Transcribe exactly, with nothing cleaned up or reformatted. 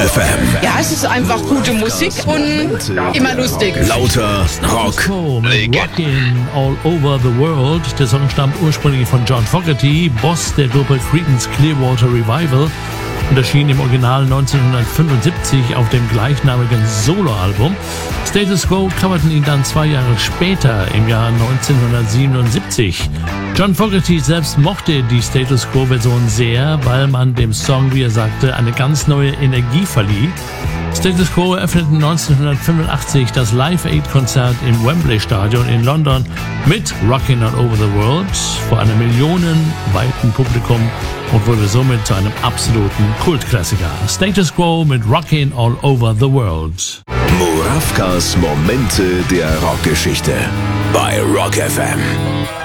F M. Ja, es ist einfach gute Musik und immer lustig. Lauter Rock. Rockin' All Over the World. Der Song stammt ursprünglich von John Fogerty, Boss der Gruppe Creedence Clearwater Revival, und erschien im Original neunzehnhundertfünfundsiebzig auf dem gleichnamigen Soloalbum. Status Quo coverten ihn dann zwei Jahre später, im Jahr neunzehnhundertsiebenundsiebzig. John Fogerty selbst mochte die Status Quo-Version sehr, weil man dem Song, wie er sagte, eine ganz neue Energie verlieh. Status Quo eröffneten neunzehnhundertfünfundachtzig das Live-Aid-Konzert im Wembley-Stadion in London mit Rockin' All Over the World vor einem millionenweiten Publikum und wurde somit zu einem absoluten Kultklassiker. Status Quo mit Rockin' All Over the World. Murawkas Momente der Rockgeschichte bei Rock F M.